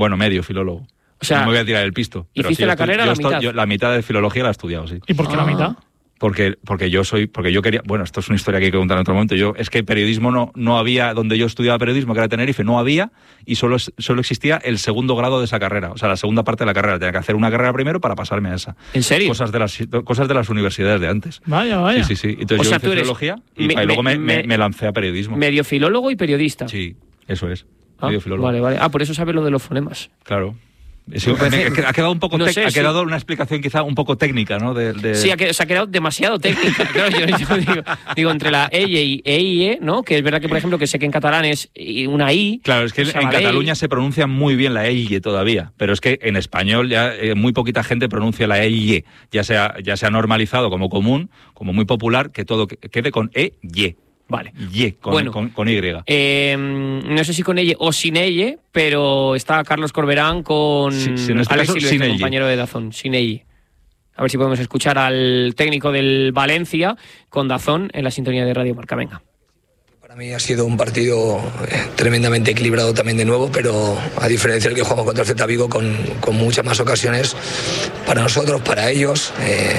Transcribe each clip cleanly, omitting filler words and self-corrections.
Bueno, medio filólogo. O sea, no me voy a tirar el pisto. Pero ¿hiciste la carrera la mitad? La mitad de filología la he estudiado, sí. ¿Y por qué la mitad? Porque yo quería, bueno, esto es una historia que hay que contar en otro momento. Es que periodismo no había, donde yo estudiaba periodismo, que era Tenerife, no había, y solo existía el segundo grado de esa carrera, o sea, la segunda parte de la carrera. Tenía que hacer una carrera primero para pasarme a esa. ¿En serio? Cosas de las universidades de antes. Vaya. Sí. Entonces yo hice filología y luego me lancé a periodismo. Medio filólogo y periodista. Sí, eso es. Medio filólogo. Vale. Por eso sabes lo de los fonemas. Claro. Ha quedado un poco ha quedado una explicación quizá un poco técnica, ¿no? Sí, se ha quedado demasiado técnica. Claro, yo digo entre la EIE y EIE, ¿no? Que es verdad que, por ejemplo, que sé que en catalán es una I. Claro, es que en Cataluña se pronuncia muy bien la EIE todavía, pero es que en español ya muy poquita gente pronuncia la EIE. Ya se ha normalizado como común, como muy popular, que todo quede con EIE. Vale. Con Y. No sé si con ella o sin ella, pero está Carlos Corberán con en este Alex caso, Silvestre, compañero de Dazón, sin ella. A ver si podemos escuchar al técnico del Valencia con Dazón en la sintonía de Radio Marca. Venga. Para mí ha sido un partido tremendamente equilibrado también de nuevo, pero a diferencia del que jugamos contra el Celta Vigo, con muchas más ocasiones para nosotros, para ellos.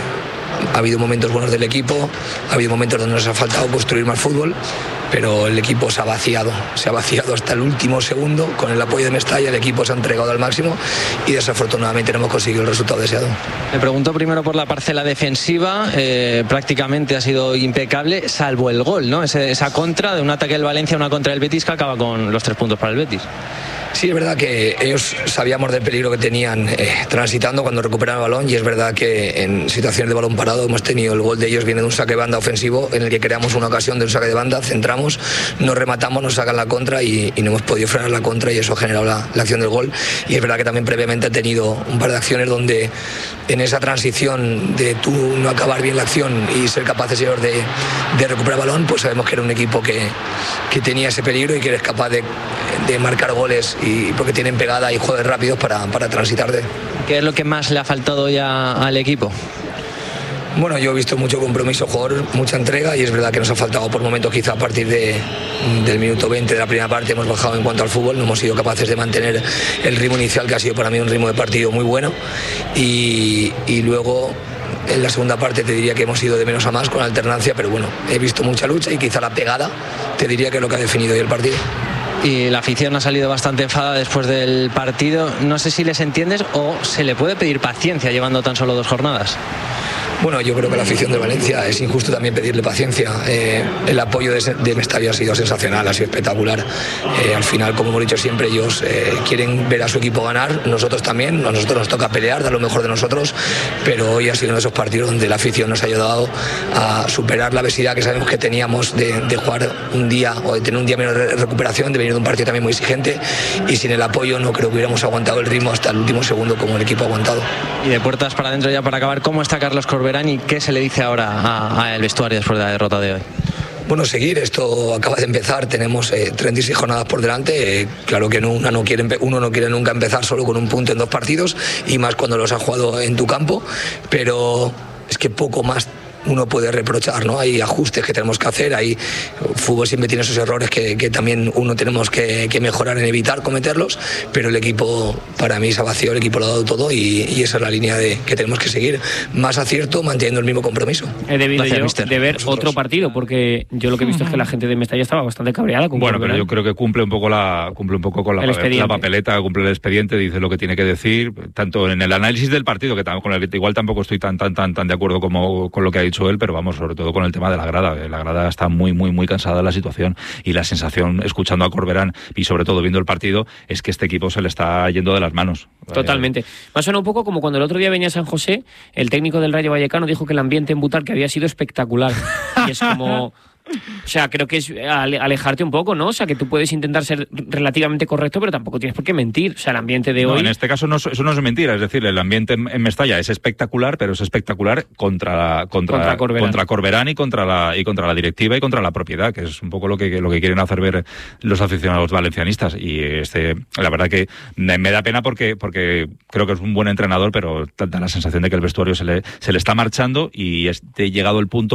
Ha habido momentos buenos del equipo, ha habido momentos donde nos ha faltado construir más fútbol, pero el equipo se ha vaciado hasta el último segundo. Con el apoyo de Mestalla el equipo se ha entregado al máximo y desafortunadamente no hemos conseguido el resultado deseado. Me pregunto primero por la parcela defensiva, prácticamente ha sido impecable, salvo el gol, ¿no? Esa contra de un ataque del Valencia, una contra del Betis que acaba con los 3 puntos para el Betis. Sí, es verdad que ellos sabíamos del peligro que tenían transitando cuando recuperaban el balón, y es verdad que en situaciones de balón parado hemos tenido el gol de ellos, viene de un saque de banda ofensivo en el que creamos una ocasión de un saque de banda, centramos, nos rematamos, nos sacan la contra y no hemos podido frenar la contra, y eso ha generado la acción del gol. Y es verdad que también previamente ha tenido un par de acciones donde en esa transición de tú no acabar bien la acción y ser capaces ellos de recuperar el balón, pues sabemos que era un equipo que tenía ese peligro y que eres capaz de marcar goles, y porque tienen pegada y juegos rápidos para transitar de. ¿Qué es lo que más le ha faltado ya al equipo? Bueno, yo he visto mucho compromiso, jugador, mucha entrega, y es verdad que nos ha faltado por momentos, quizá a partir del minuto 20 de la primera parte hemos bajado en cuanto al fútbol, no hemos sido capaces de mantener el ritmo inicial, que ha sido para mí un ritmo de partido muy bueno, y luego en la segunda parte te diría que hemos ido de menos a más con alternancia, pero bueno, he visto mucha lucha y quizá la pegada te diría que es lo que ha definido hoy el partido. Y la afición ha salido bastante enfadada después del partido. No sé si les entiendes o se le puede pedir paciencia llevando tan solo 2 jornadas. Bueno, yo creo que la afición de Valencia es injusto también pedirle paciencia. El apoyo de Mestalla ha sido sensacional, ha sido espectacular. Al final, como hemos dicho siempre, ellos quieren ver a su equipo ganar, nosotros también, a nosotros nos toca pelear, dar lo mejor de nosotros, pero hoy ha sido uno de esos partidos donde la afición nos ha ayudado a superar la adversidad que sabemos que teníamos de jugar un día o de tener un día menos de recuperación, de venir de un partido también muy exigente, y sin el apoyo no creo que hubiéramos aguantado el ritmo hasta el último segundo como el equipo ha aguantado. Y de puertas para adentro, ya para acabar, ¿cómo está Carlos Corberán y qué se le dice ahora al vestuario después de la derrota de hoy? Bueno, seguir, esto acaba de empezar, tenemos 36 jornadas por delante, claro que uno no quiere nunca empezar solo con un punto en 2 partidos, y más cuando los has jugado en tu campo, pero es que poco más uno puede reprochar, ¿no? Hay ajustes que tenemos que hacer, fútbol siempre tiene esos errores que también uno tenemos que mejorar en evitar cometerlos, pero el equipo para mí se ha vaciado, el equipo lo ha dado todo, y esa es la línea que tenemos que seguir, más acierto manteniendo el mismo compromiso. He debido de ver otro partido, porque yo lo que he visto es que la gente de Mestalla estaba bastante cabreada con pero yo creo que cumple un poco con la papeleta, cumple el expediente, dice lo que tiene que decir, tanto en el análisis del partido, que con el que igual tampoco estoy tan de acuerdo como con lo que ha dicho él, pero vamos, sobre todo con el tema de la grada. La grada está muy, muy, muy cansada de la situación, y la sensación, escuchando a Corberán y sobre todo viendo el partido, es que este equipo se le está yendo de las manos. Totalmente. Me ha sonado un poco como cuando el otro día venía San José, el técnico del Rayo Vallecano dijo que el ambiente en Butarque había sido espectacular. Y es como... O sea, creo que es alejarte un poco, ¿no? O sea, que tú puedes intentar ser relativamente correcto, pero tampoco tienes por qué mentir. O sea, el ambiente de hoy... en este caso eso no es mentira. Es decir, el ambiente en Mestalla es espectacular, pero es espectacular contra Corberán y contra la directiva y contra la propiedad, que es un poco lo que quieren hacer ver los aficionados valencianistas. Y la verdad que me da pena porque creo que es un buen entrenador, pero da la sensación de que el vestuario se le está marchando, y llegado el punto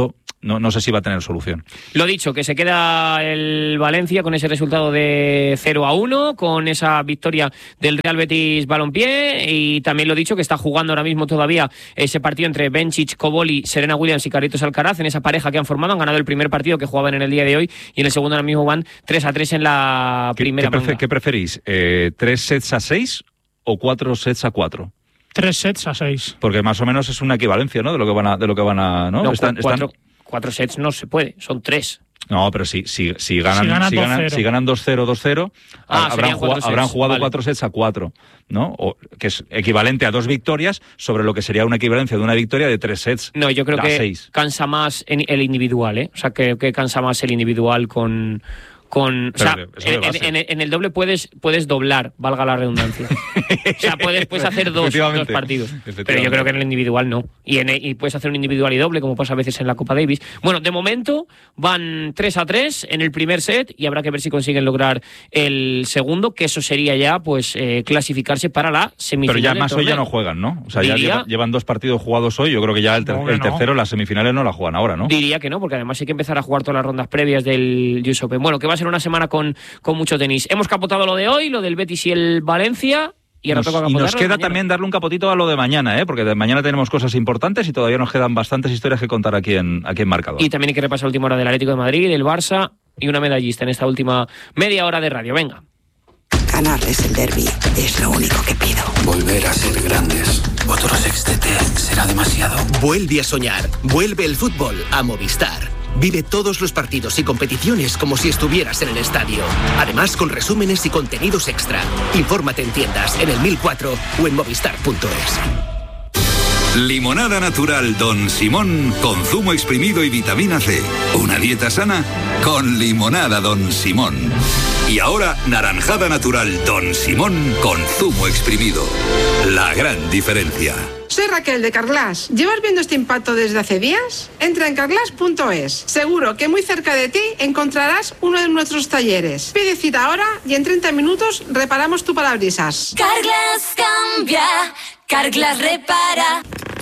no sé si va a tener solución. Lo dicho, que se queda el Valencia con ese resultado de 0-1, con esa victoria del Real Betis Balompié, y también lo dicho, que está jugando ahora mismo todavía ese partido entre Benčić, Koboli, Serena Williams y Carlitos Alcaraz, en esa pareja que han formado. Han ganado el primer partido que jugaban en el día de hoy, y en el segundo ahora mismo van 3-3 en la primera manga. ¿Qué preferís? ¿3 sets a 6 o 4 sets a 4? 3 sets a 6. Porque más o menos es una equivalencia, ¿no? De lo que van a ¿no? Cuatro sets no se puede, son 3. No, pero si ganan 2-0, 2-0, habrán jugado 4 sets a 4, ¿no? Que es equivalente a 2 victorias sobre lo que sería una equivalencia de una victoria de 3 sets. No, yo creo que 6. Cansa más el individual, ¿eh? O sea, que cansa más el individual con o sea, en el doble puedes doblar, valga la redundancia. O sea, puedes hacer dos partidos. Pero yo creo que en el individual no. Y puedes hacer un individual y doble, como pasa a veces en la Copa Davis. Bueno, de momento van 3-3 en el primer set, y habrá que ver si consiguen lograr el segundo, que eso sería ya pues clasificarse para la semifinal. Pero ya más hoy ya no juegan, ¿no? O sea, ya llevan 2 partidos jugados hoy. Yo creo que ya el tercero, las semifinales no la juegan ahora, ¿no? Diría que no, porque además hay que empezar a jugar todas las rondas previas del US Open. Bueno, que va a ser una semana con mucho tenis. Hemos capotado lo de hoy, lo del Betis y el Valencia. Y nos queda también darle un capotito a lo de mañana, porque de mañana tenemos cosas importantes y todavía nos quedan bastantes historias que contar aquí en Marcador. Y también hay que repasar la última hora del Atlético de Madrid, el Barça y una medallista en esta última media hora de radio. Venga. Ganarles el derbi es lo único que pido. Volver a ser grandes. Otro sextete será demasiado. Vuelve a soñar. Vuelve el fútbol a Movistar. Vive todos los partidos y competiciones como si estuvieras en el estadio. Además, con resúmenes y contenidos extra. Infórmate en tiendas, en el 1004 o en movistar.es. Limonada natural Don Simón con zumo exprimido y vitamina C. Una dieta sana con limonada Don Simón. Y ahora naranjada natural Don Simón con zumo exprimido. La gran diferencia. Soy Raquel de Carglass. ¿Llevas viendo este impacto desde hace días? Entra en carglass.es. Seguro que muy cerca de ti encontrarás uno de nuestros talleres. Pide cita ahora y en 30 minutos reparamos tu parabrisas. Carglass cambia, Carglass repara.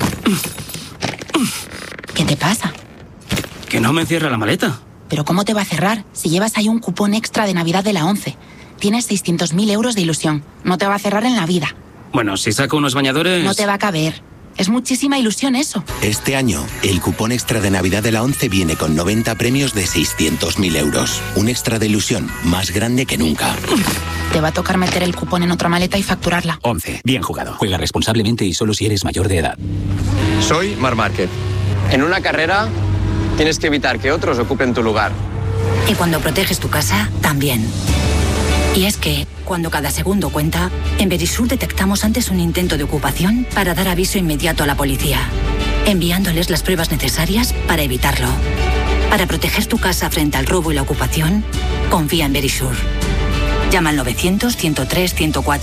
¿Qué te pasa? Que no me cierra la maleta. ¿Pero cómo te va a cerrar si llevas ahí un cupón extra de Navidad de la 11? Tienes 600.000 euros de ilusión. No te va a cerrar en la vida. Bueno, si saco unos bañadores... No te va a caber. Es muchísima ilusión eso. Este año, el cupón extra de Navidad de la 11 viene con 90 premios de 600.000 euros. Un extra de ilusión más grande que nunca. Te va a tocar meter el cupón en otra maleta y facturarla. 11. Bien jugado. Juega responsablemente y solo si eres mayor de edad. Soy Marc Márquez. En una carrera tienes que evitar que otros ocupen tu lugar. Y cuando proteges tu casa, también. Y es que, cuando cada segundo cuenta, en Verisur detectamos antes un intento de ocupación para dar aviso inmediato a la policía, enviándoles las pruebas necesarias para evitarlo. Para proteger tu casa frente al robo y la ocupación, confía en Verisur. Llama al 900-103-104.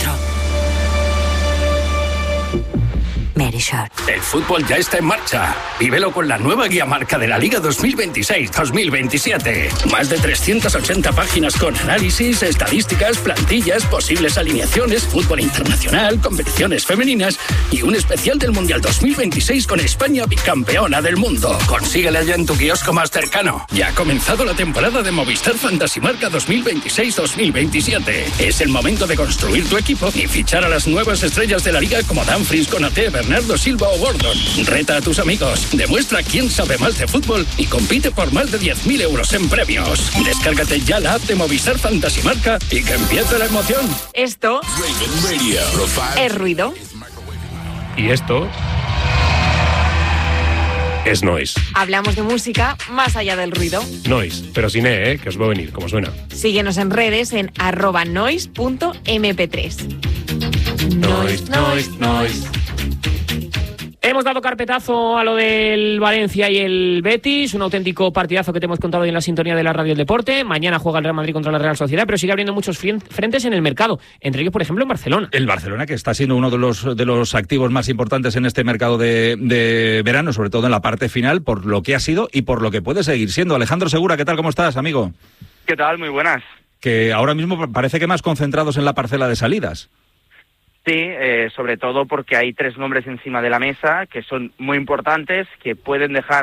Verisur. El fútbol ya está en marcha. Vívelo con la nueva guía marca de la Liga 2026-2027. Más de 380 páginas con análisis, estadísticas, plantillas, posibles alineaciones, fútbol internacional, competiciones femeninas y un especial del Mundial 2026 con España bicampeona del mundo. Consíguela ya en tu kiosco más cercano. Ya ha comenzado la temporada de Movistar Fantasy Marca 2026-2027. Es el momento de construir tu equipo y fichar a las nuevas estrellas de la Liga como Dumfries, Konaté, Bernardo Silva o Gordon. Reta a tus amigos, demuestra quién sabe más de fútbol y compite por más de 10.000 euros en premios. Descárgate ya la app de Movistar Fantasy Marca y que empiece la emoción. Esto es ruido. Y esto es noise. Hablamos de música más allá del ruido. Noise, pero sin que os va a venir, como suena. Síguenos en redes en @noise.mp3. Noise. Hemos dado carpetazo a lo del Valencia y el Betis, un auténtico partidazo que te hemos contado hoy en la sintonía de la Radio del Deporte. Mañana juega el Real Madrid contra la Real Sociedad, pero sigue abriendo muchos frentes en el mercado, entre ellos, por ejemplo, en Barcelona. El Barcelona, que está siendo uno de los activos más importantes en este mercado de verano, sobre todo en la parte final, por lo que ha sido y por lo que puede seguir siendo. Alejandro Segura, ¿qué tal? ¿Cómo estás, amigo? ¿Qué tal? Muy buenas. Que ahora mismo parece que más concentrados en la parcela de salidas. Sí, sobre todo porque hay 3 nombres encima de la mesa que son muy importantes, que pueden dejar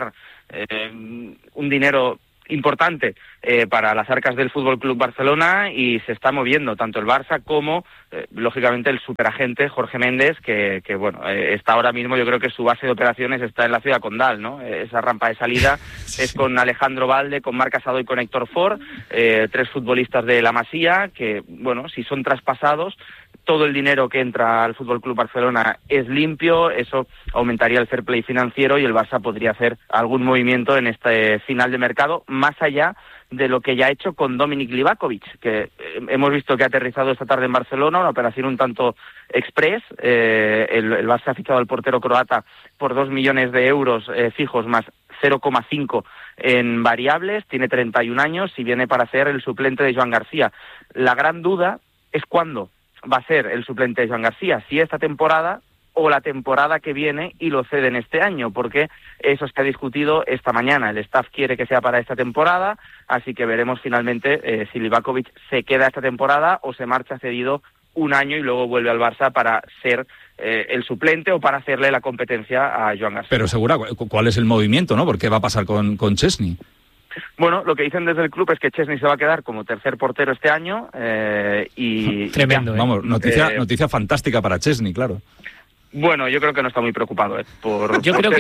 un dinero importante para las arcas del Fútbol Club Barcelona, y se está moviendo tanto el Barça como lógicamente el superagente Jorge Méndez, que bueno, está ahora mismo, yo creo que su base de operaciones está en la ciudad condal, ¿no? Esa rampa de salida es con Alejandro Valde, con Marc Casado y con Héctor Ford, 3 futbolistas de la Masía que, bueno, si son traspasados, todo el dinero que entra al Fútbol Club Barcelona es limpio, eso aumentaría el fair play financiero y el Barça podría hacer algún movimiento en este final de mercado, más allá de lo que ya ha hecho con Dominik Livakovic, que hemos visto que ha aterrizado esta tarde en Barcelona, una operación un tanto express. El Barça ha fichado al portero croata por 2 millones de euros fijos más 0,5 en variables, tiene 31 años y viene para ser el suplente de Joan García. La gran duda es cuándo va a ser el suplente de Joan García, si esta temporada o la temporada que viene y lo ceden este año, porque eso se ha discutido esta mañana. El staff quiere que sea para esta temporada, así que veremos finalmente si Livakovic se queda esta temporada o se marcha cedido un año y luego vuelve al Barça para ser el suplente o para hacerle la competencia a Joan García. Pero segura, ¿cuál es el movimiento, no? ¿Por qué va a pasar con Chesney? Bueno, lo que dicen desde el club es que Chesney se va a quedar como tercer portero este año y... Tremendo, ya. Vamos, noticia fantástica para Chesney, claro. Bueno, yo creo que no está muy preocupado por... Yo creo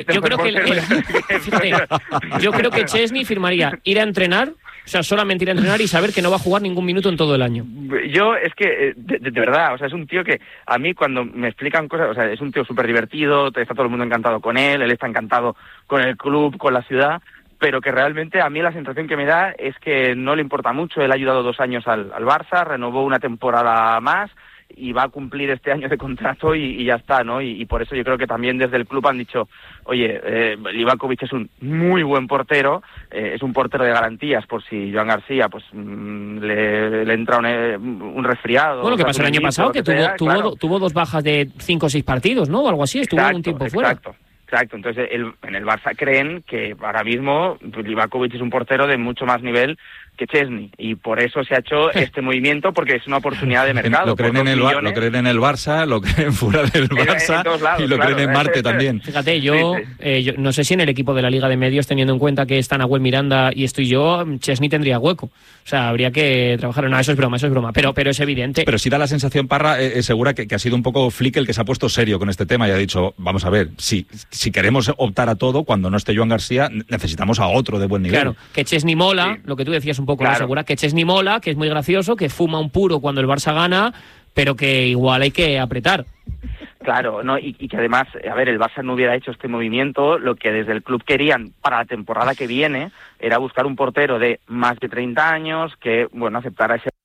que Chesney firmaría ir a entrenar, o sea, solamente ir a entrenar y saber que no va a jugar ningún minuto en todo el año. Yo, es que, de verdad, o sea, es un tío que a mí cuando me explican cosas, o sea, es un tío súper divertido, está todo el mundo encantado con él está encantado con el club, con la ciudad, pero que realmente a mí la sensación que me da es que no le importa mucho. Él ha ayudado 2 años al Barça, renovó una temporada más y va a cumplir este año de contrato y ya está, ¿no? Y por eso yo creo que también desde el club han dicho, oye, Livakovic es un muy buen portero, es un portero de garantías por si Joan García pues le entra un resfriado. Bueno, lo que pasó el año pasado, que tuvo 2 bajas de 5 o 6 partidos, ¿no? O algo así, estuvo un tiempo fuera. Exacto, entonces en el Barça creen que ahora mismo Livakovic es un portero de mucho más nivel que Chesney, y por eso se ha hecho este movimiento, porque es una oportunidad de mercado. Lo creen en el Barça, lo creen fuera del Barça lados, y lo creen en Marte también. Fíjate, yo no sé si en el equipo de la Liga de Medios, teniendo en cuenta que están Nahuel Miranda y estoy yo, Chesney tendría hueco. O sea, habría que trabajar. No, eso es broma, pero es evidente. Pero sí da la sensación, Parra, segura que ha sido un poco Flick el que se ha puesto serio con este tema y ha dicho, vamos a ver, si queremos optar a todo, cuando no esté Joan García, necesitamos a otro de buen nivel. Claro, que Chesney mola, lo que tú decías un poco, claro. Segura que Chesney mola, que es muy gracioso, que fuma un puro cuando el Barça gana, pero que igual hay que apretar. Claro, no, y que además, a ver, el Barça no hubiera hecho este movimiento, lo que desde el club querían para la temporada que viene era buscar un portero de más de 30 años que, bueno, aceptara ese